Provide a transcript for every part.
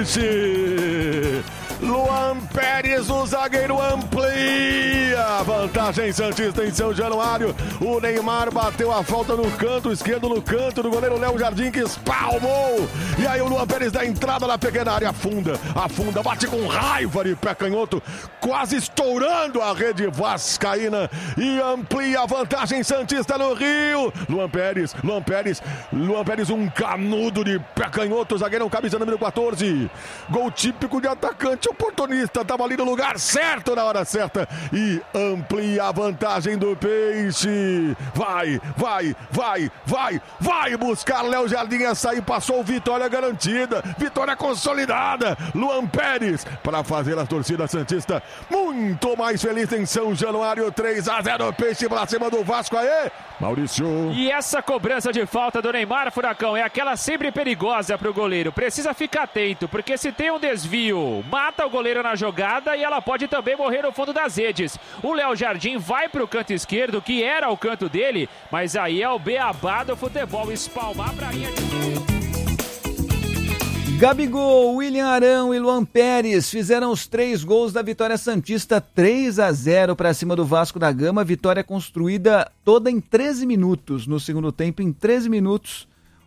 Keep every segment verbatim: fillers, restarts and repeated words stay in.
Peixe. Luan Pérez, o zagueiro, amplia. Vantagem santista em São Januário. O Neymar bateu a falta no canto esquerdo, no canto do goleiro Léo Jardim, que espalmou. E aí o Luan Pérez dá entrada na pequena área, afunda, afunda, bate com raiva de pé canhoto, quase estourando a rede vascaína e amplia a vantagem santista no Rio. Luan Pérez, Luan Pérez, Luan Pérez, um canudo de pé canhoto, zagueirão, camisa número quatorze. Gol típico de atacante oportunista, estava ali no lugar certo, na hora certa, e amplia a vantagem do Peixe. Vai, vai, vai, vai, vai buscar Léo Jardim, essa aí passou, vitória garantida, vitória consolidada. Luan Pérez para fazer a torcida santista muito mais feliz em São Januário. Três a zero, Peixe pra cima do Vasco. Aê, Maurício. E essa cobrança de falta do Neymar, Furacão, é aquela sempre perigosa pro goleiro. Precisa ficar atento, porque se tem um desvio, mata o goleiro na jogada e ela pode também morrer no fundo das redes. O Léo Jardim vai pro canto esquerdo, que era o canto dele, mas aí é o beabá do futebol, espalmar pra linha de... Gabigol, William Arão e Luan Pérez fizeram os três gols da vitória santista, três a zero para cima do Vasco da Gama. Vitória construída toda em treze minutos. No segundo tempo, em treze minutos,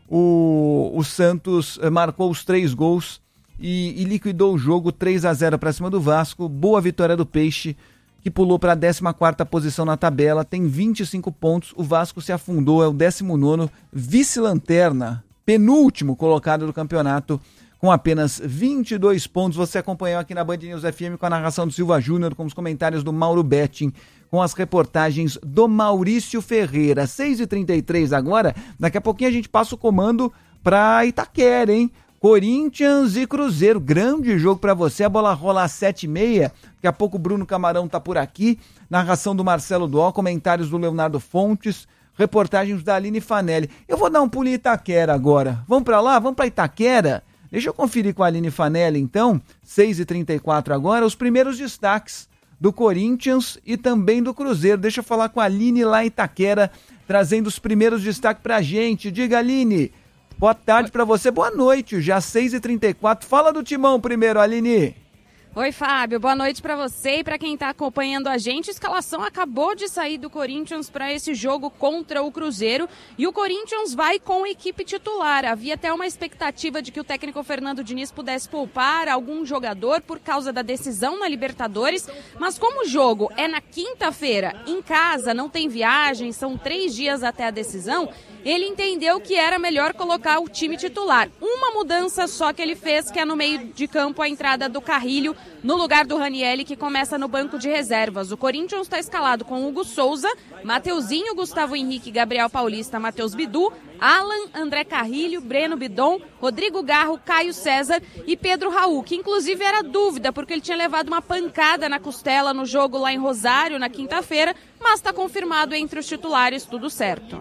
o, o Santos marcou os três gols e, e liquidou o jogo, três a zero para cima do Vasco. Boa vitória do Peixe, que pulou para a décima quarta posição na tabela, tem vinte e cinco pontos. O Vasco se afundou, é o décimo nono, vice-lanterna, penúltimo colocado do campeonato, com apenas vinte e dois pontos. Você acompanhou aqui na Band News F M com a narração do Silva Júnior, com os comentários do Mauro Betting, com as reportagens do Maurício Ferreira. seis e trinta e três agora, daqui a pouquinho a gente passa o comando para Itaquera, hein? Corinthians e Cruzeiro, grande jogo para você, a bola rola às sete e meia, daqui a pouco o Bruno Camarão tá por aqui, narração do Marcelo Duó, comentários do Leonardo Fontes, reportagens da Aline Fanelli. Eu vou dar um pulo em Itaquera agora, vamos para lá, vamos para Itaquera? Deixa eu conferir com a Aline Fanelli, então, seis e trinta e quatro agora, os primeiros destaques do Corinthians e também do Cruzeiro. Deixa eu falar com a Aline lá em Itaquera, trazendo os primeiros destaques pra gente. Diga, Aline, boa tarde pra você, boa noite, já seis e trinta e quatro. Fala do Timão primeiro, Aline. Oi, Fábio, boa noite para você e para quem está acompanhando a gente. A escalação acabou de sair do Corinthians para esse jogo contra o Cruzeiro e o Corinthians vai com a equipe titular. Havia até uma expectativa de que o técnico Fernando Diniz pudesse poupar algum jogador por causa da decisão na Libertadores, mas como o jogo é na quinta-feira, em casa, não tem viagem, são três dias até a decisão, ele entendeu que era melhor colocar o time titular. Uma mudança só que ele fez, que é no meio de campo a entrada do Carrilho, no lugar do Ranielli, que começa no banco de reservas. O Corinthians está escalado com Hugo Souza, Mateuzinho, Gustavo Henrique, Gabriel Paulista, Matheus Bidu, Alan, André Carrilho, Breno Bidon, Rodrigo Garro, Caio César e Pedro Raul, que inclusive era dúvida, porque ele tinha levado uma pancada na costela no jogo lá em Rosário, na quinta-feira, mas está confirmado entre os titulares, tudo certo.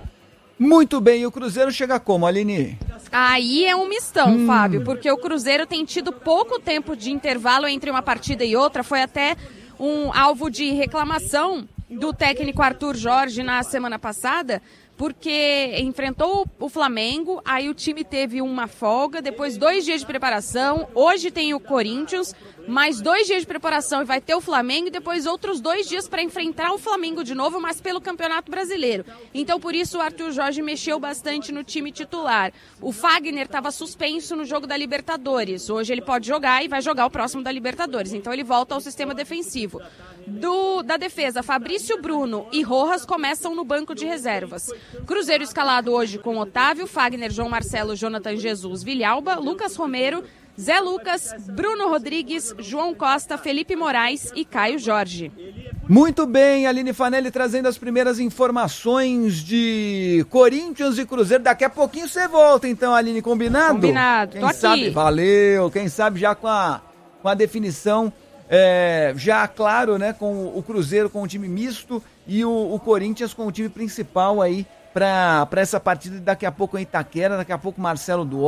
Muito bem, e o Cruzeiro chega como, Aline? Aí é um mistão, hum. Fábio, porque o Cruzeiro tem tido pouco tempo de intervalo entre uma partida e outra, foi até um alvo de reclamação do técnico Arthur Jorge na semana passada, porque enfrentou o Flamengo, aí o time teve uma folga, depois dois dias de preparação, hoje tem o Corinthians, mais dois dias de preparação e vai ter o Flamengo, e depois outros dois dias para enfrentar o Flamengo de novo, mas pelo Campeonato Brasileiro. Então, por isso, o Arthur Jorge mexeu bastante no time titular. O Fagner estava suspenso no jogo da Libertadores. Hoje ele pode jogar e vai jogar o próximo da Libertadores. Então, ele volta ao sistema defensivo. Do, da defesa, Fabrício Bruno e Rojas começam no banco de reservas. Cruzeiro escalado hoje com Otávio, Fagner, João Marcelo, Jonathan Jesus, Vilhalba, Lucas Romero, Zé Lucas, Bruno Rodrigues, João Costa, Felipe Moraes e Caio Jorge. Muito bem, Aline Fanelli trazendo as primeiras informações de Corinthians e Cruzeiro. Daqui a pouquinho você volta, então, Aline, combinado? Combinado, quem tô sabe, aqui. Valeu, quem sabe já com a, com a definição, é, já claro, né, com o Cruzeiro com o time misto e o, o Corinthians com o time principal aí para essa partida daqui a pouco em Itaquera, daqui a pouco Marcelo Duó,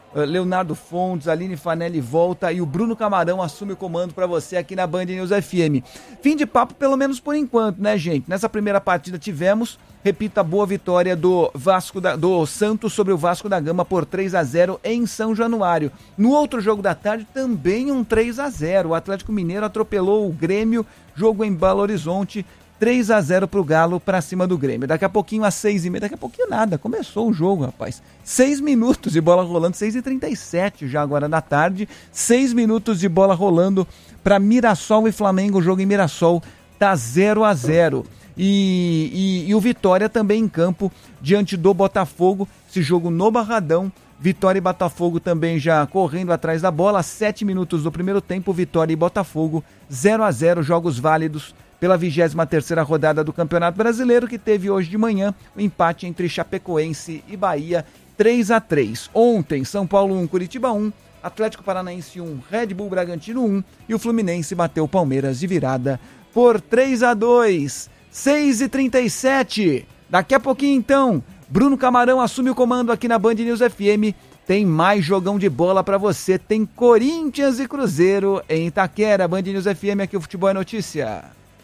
Leonardo Fontes, Aline Fanelli volta e o Bruno Camarão assume o comando para você aqui na Band News F M. Fim de papo, pelo menos por enquanto, né, gente? Nessa primeira partida tivemos, repito, a boa vitória do Vasco da, do Santos sobre o Vasco da Gama por três a zero em São Januário. No outro jogo da tarde, também um três a zero. O Atlético Mineiro atropelou o Grêmio, jogo em Belo Horizonte, três a zero pro Galo pra cima do Grêmio. Daqui a pouquinho, às seis e meia, daqui a pouquinho nada, começou o jogo, rapaz. Seis minutos de bola rolando, seis e trinta e sete já agora da tarde. Seis minutos de bola rolando pra Mirassol e Flamengo. O jogo em Mirassol tá zero a zero. E, e, e o Vitória também em campo diante do Botafogo. Esse jogo no Barradão. Vitória e Botafogo também já correndo atrás da bola. Sete minutos do primeiro tempo, Vitória e Botafogo, zero a zero, jogos válidos pela vigésima terceira rodada do Campeonato Brasileiro, que teve hoje de manhã o um empate entre Chapecoense e Bahia, três a três. Ontem, São Paulo um, Curitiba um, Atlético Paranaense um, Red Bull Bragantino um e o Fluminense bateu o Palmeiras de virada por três a dois. seis e trinta e sete. Daqui a pouquinho, então, Bruno Camarão assume o comando aqui na Band News F M. Tem mais jogão de bola pra você. Tem Corinthians e Cruzeiro em Itaquera. Band News F M, aqui o Futebol é Notícia.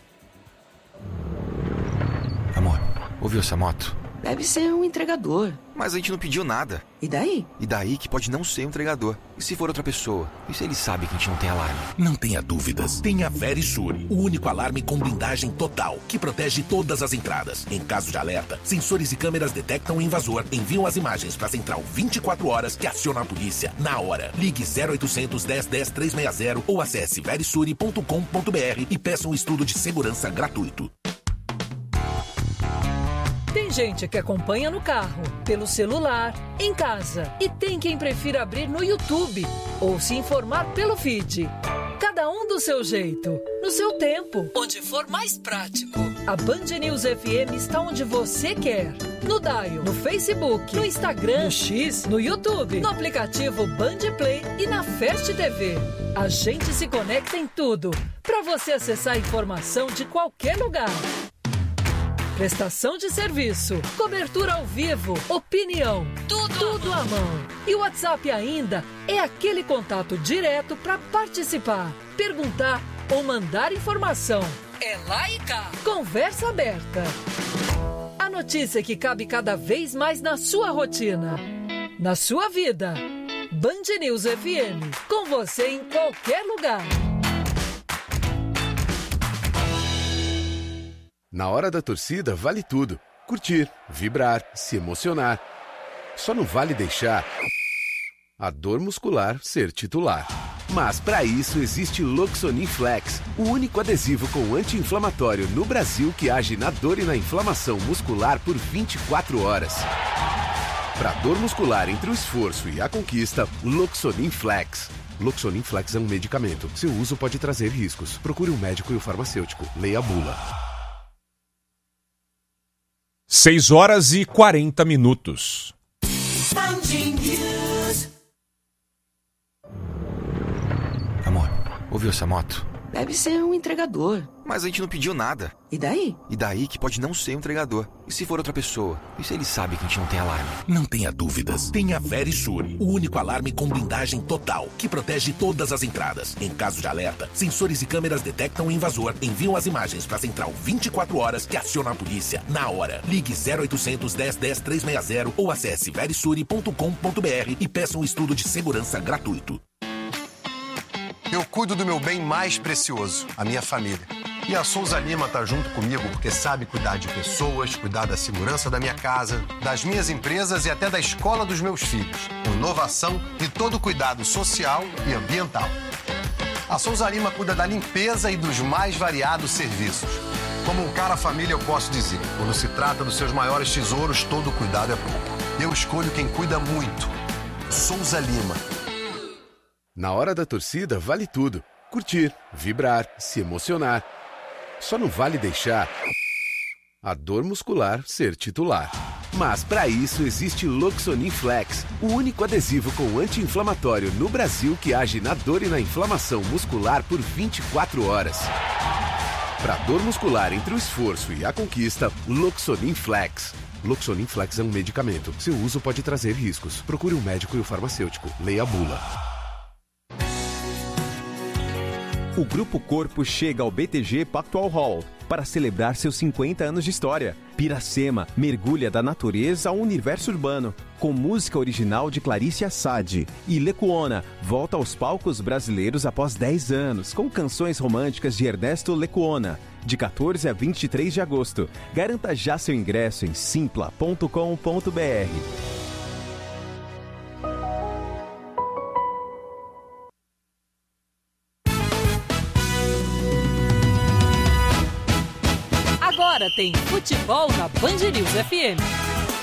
Amor, ouviu essa moto? Deve ser um entregador. Mas a gente não pediu nada. E daí? E daí que pode não ser um entregador. E se for outra pessoa? E se ele sabe que a gente não tem alarme? Não tenha dúvidas. Tenha Verisur, o único alarme com blindagem total, que protege todas as entradas. Em caso de alerta, sensores e câmeras detectam o invasor, enviam as imagens para a central vinte e quatro horas, que aciona a polícia na hora. Ligue zero oitocentos, dez, dez, trezentos e sessenta ou acesse verisure ponto com ponto br e peça um estudo de segurança gratuito. Tem gente que acompanha no carro, pelo celular, em casa. E tem quem prefira abrir no YouTube ou se informar pelo feed. Cada um do seu jeito, no seu tempo, onde for mais prático. A Band News F M está onde você quer. No Dial, no Facebook, no Instagram, no X, no YouTube, no aplicativo Band Play e na Fast T V. A gente se conecta em tudo, para você acessar a informação de qualquer lugar. Prestação de serviço, cobertura ao vivo, opinião, tudo, tudo à mão. E o WhatsApp ainda é aquele contato direto para participar, perguntar ou mandar informação. É lá e cá. Conversa aberta. A notícia que cabe cada vez mais na sua rotina, na sua vida. Band News F M, com você em qualquer lugar. Na hora da torcida, vale tudo. Curtir, vibrar, se emocionar. Só não vale deixar a dor muscular ser titular. Mas para isso existe Loxonin Flex, o único adesivo com anti-inflamatório no Brasil que age na dor e na inflamação muscular por vinte e quatro horas. Para dor muscular entre o esforço e a conquista, Loxonin Flex. Loxonin Flex é um medicamento. Seu uso pode trazer riscos. Procure um médico e o farmacêutico. Leia a bula. seis horas e quarenta minutos. Amor, ouviu essa moto? Deve ser um entregador. Mas a gente não pediu nada. E daí? E daí que pode não ser um entregador. E se for outra pessoa? E se ele sabe que a gente não tem alarme? Não tenha dúvidas. Tenha Verisur, o único alarme com blindagem total, que protege todas as entradas. Em caso de alerta, sensores e câmeras detectam o invasor, enviam as imagens para a central vinte e quatro horas, que aciona a polícia na hora. Ligue zero oitocentos, dez, dez, trezentos e sessenta ou acesse verisure ponto com ponto br e peça um estudo de segurança gratuito. Eu cuido do meu bem mais precioso, a minha família. E a Souza Lima tá junto comigo porque sabe cuidar de pessoas, cuidar da segurança da minha casa, das minhas empresas e até da escola dos meus filhos. Inovação e todo cuidado social e ambiental. A Souza Lima cuida da limpeza e dos mais variados serviços. Como um cara família, eu posso dizer, quando se trata dos seus maiores tesouros, todo cuidado é pouco. Eu escolho quem cuida muito. Souza Lima. Na hora da torcida, vale tudo. Curtir, vibrar, se emocionar. Só não vale deixar a dor muscular ser titular. Mas para isso existe Loxonin Flex, o único adesivo com anti-inflamatório no Brasil que age na dor e na inflamação muscular por vinte e quatro horas. Para dor muscular entre o esforço e a conquista, Loxonin Flex. Loxonin Flex é um medicamento. Seu uso pode trazer riscos. Procure um médico e o farmacêutico. Leia a bula. O Grupo Corpo chega ao B T G Pactual Hall para celebrar seus cinquenta anos de história. Piracema mergulha da natureza ao universo urbano, com música original de Clarice Assad. E Lecuona volta aos palcos brasileiros após dez anos, com canções românticas de Ernesto Lecuona, de quatorze a vinte e três de agosto. Garanta já seu ingresso em simpla ponto com ponto b r. Agora tem futebol na Band News F M.